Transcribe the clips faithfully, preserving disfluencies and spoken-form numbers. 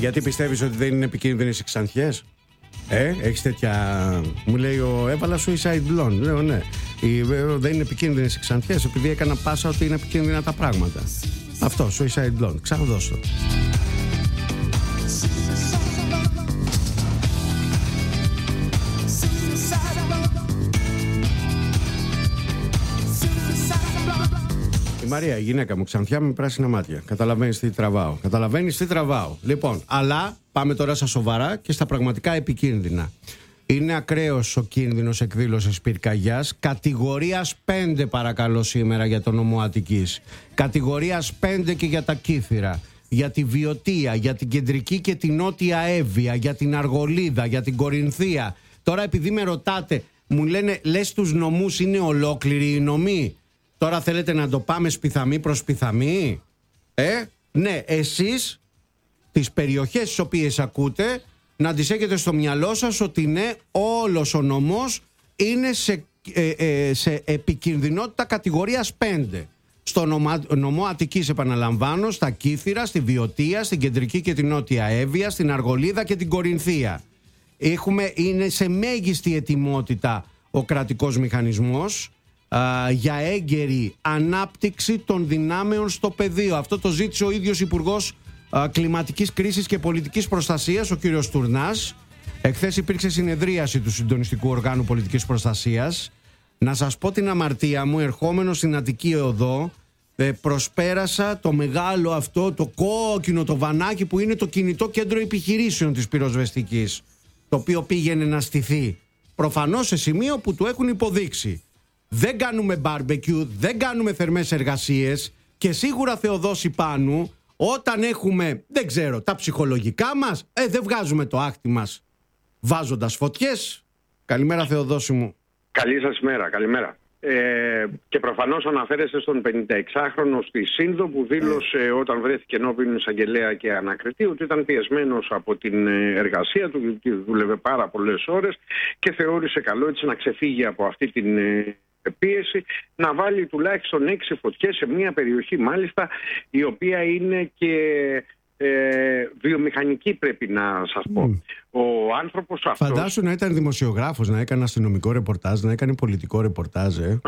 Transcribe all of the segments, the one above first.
Γιατί πιστεύεις ότι δεν είναι επικίνδυνες οι ξανθιές? Ε, έχεις τέτοια... Μου λέει ο έβαλα suicide blonde. Λέω ναι. Η, δεν είναι επικίνδυνες οι ξανθιές επειδή έκανα πάσα ότι είναι επικίνδυνα τα πράγματα. Αυτό, suicide blonde. Ξαναδώσω το. Η Μαρία, η γυναίκα μου, ξανθιά με πράσινα μάτια. Καταλαβαίνεις τι τραβάω. Καταλαβαίνεις τι τραβάω. Λοιπόν, αλλά πάμε τώρα στα σοβαρά και στα πραγματικά επικίνδυνα. Είναι ακραίος ο κίνδυνος εκδήλωσης πυρκαγιάς. Κατηγορίας πέντε παρακαλώ σήμερα για τον νομό Αττικής. Κατηγορίας πέντε και για τα Κύθυρα. Για τη Βιωτία, για την Κεντρική και την Νότια Εύβοια, για την Αργολίδα, για την Κορινθία. Τώρα επειδή με ρωτάτε, μου λένε λες τους νομούς είναι ολόκληροι οι νομοί. Τώρα θέλετε να το πάμε σπιθαμή προς σπιθαμή? Ε, ναι, εσείς τις περιοχές τις οποίες ακούτε να τις έχετε στο μυαλό σας ότι ναι, όλος ο νομός είναι σε, ε, ε, σε επικινδυνότητα κατηγορίας πέντε. Στο νομο, νομό Αττικής επαναλαμβάνω, στα Κύθυρα, στη Βιωτία, στην Κεντρική και την Νότια Εύβοια, στην Αργολίδα και την Κορινθία. Έχουμε, είναι σε μέγιστη ετοιμότητα ο κρατικός μηχανισμός α, για έγκαιρη ανάπτυξη των δυνάμεων στο πεδίο. Αυτό το ζήτησε ο ίδιος Υπουργός α, Κλιματικής Κρίσης και Πολιτικής Προστασίας, ο κύριος Τουρνάς. Εχθές υπήρξε συνεδρίαση του Συντονιστικού Οργάνου Πολιτικής Προστασίας. Να σας πω την αμαρτία μου, ερχόμενος στην Αττική Οδό, ε, προσπέρασα το μεγάλο αυτό, το κόκκινο, το βανάκι που είναι το κινητό κέντρο επιχειρήσεων της πυροσβεστικής, το οποίο πήγαινε να στηθεί. Προφανώς σε σημείο που του έχουν υποδείξει. Δεν κάνουμε barbecue, δεν κάνουμε θερμές εργασίες και σίγουρα Θεοδόση Πάνου, όταν έχουμε, δεν ξέρω, τα ψυχολογικά μας, ε, δεν βγάζουμε το άχτι μας βάζοντας φωτιές. Καλημέρα Θεοδόση μου. Καλή σας μέρα, καλημέρα. Ε, και προφανώς αναφέρεστε στον πενηνταεξάχρονο στη Σύνδο που δήλωσε mm. όταν βρέθηκε ενώπιον εισαγγελέα και ανακριτή ότι ήταν πιεσμένος από την εργασία του, γιατί δούλευε πάρα πολλές ώρες και θεώρησε καλό έτσι να ξεφύγει από αυτή την πίεση, να βάλει τουλάχιστον έξι φωτιές σε μια περιοχή μάλιστα η οποία είναι και Ε, βιομηχανική, πρέπει να σας πω. Mm. Ο άνθρωπος αυτός... Φαντάσου να ήταν δημοσιογράφος, να έκανε αστυνομικό ρεπορτάζ, να έκανε πολιτικό ρεπορτάζ, ε.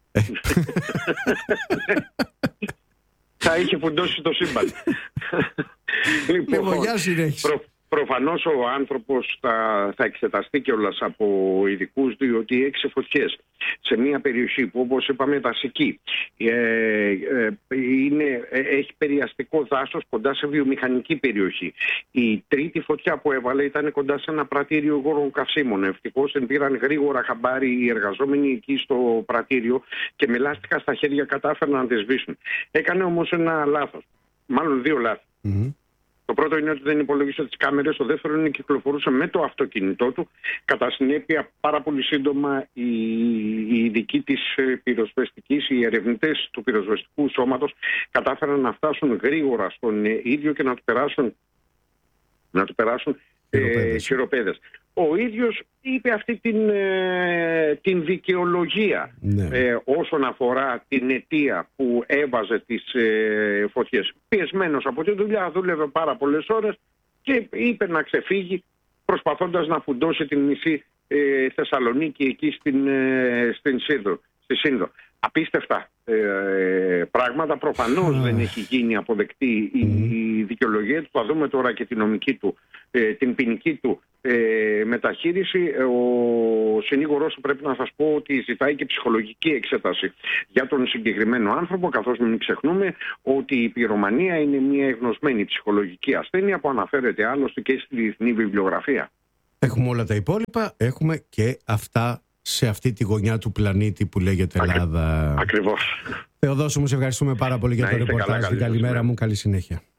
Θα είχε φουντώσει το σύμπαν. Λοιπόν, γεια συνέχιση. Προ, προφανώς ο άνθρωπος θα, θα εξεταστεί κιόλας από ειδικούς, διότι έξι φωτιές σε μια περιοχή που, όπως είπαμε, δασική, ε, ε, είναι, ε, έχει περιαστικό δάσος κοντά σε βιομηχανική περιοχή. Η τρίτη φωτιά που έβαλε ήταν κοντά σε ένα πρατήριο γόρων καυσίμων. Ευτυχώς την πήραν γρήγορα χαμπάρι οι εργαζόμενοι εκεί στο πρατήριο και με λάστιχα στα χέρια κατάφεραν να τη σβήσουν. Έκανε όμως ένα λάθος, μάλλον δύο λάθη. Mm-hmm. Το πρώτο είναι ότι δεν υπολογίσε τις κάμερες, το δεύτερο είναι ότι κυκλοφορούσε με το αυτοκίνητό του. Κατά συνέπεια, πάρα πολύ σύντομα οι, οι ειδικοί της πυροσβεστικής, οι ερευνητές του πυροσβεστικού σώματος κατάφεραν να φτάσουν γρήγορα στον ίδιο και να του περάσουν, να του περάσουν ε, χειροπέδες. Ο ίδιος είπε αυτή την, ε, την δικαιολογία ναι. ε, όσον αφορά την αιτία που έβαζε τις ε, φωτιές. Πιεσμένος από τη δουλειά, δούλευε πάρα πολλές ώρες και είπε να ξεφύγει προσπαθώντας να φουντώσει την μισή ε, Θεσσαλονίκη εκεί στην, ε, στην Σύνδο, στη Σύνδο. Απίστευτα ε, πράγματα. Προφανώς δεν έχει γίνει αποδεκτή η, η δικαιολογία του. Θα δούμε τώρα και την νομική του, ε, την ποινική του ε, μεταχείριση. Ο συνήγορος του πρέπει να σας πω ότι ζητάει και ψυχολογική εξέταση για τον συγκεκριμένο άνθρωπο, καθώς μην ξεχνούμε ότι η πυρομανία είναι μια εγνωσμένη ψυχολογική ασθένεια που αναφέρεται άλλωστε και στη διεθνή βιβλιογραφία. Έχουμε όλα τα υπόλοιπα, έχουμε και αυτά σε αυτή τη γωνιά του πλανήτη που λέγεται Ακρι... Ελλάδα. Ακριβώς. Θεοδόση μου, σε ευχαριστούμε πάρα πολύ για να το ρεπορτάζ. Καλημέρα μου, καλή συνέχεια.